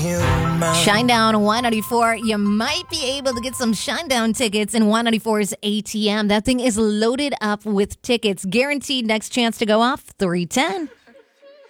Shinedown 194. You might be able to get some Shinedown tickets in 194's ATM. That thing is loaded up with tickets. Guaranteed next chance to go off, 310.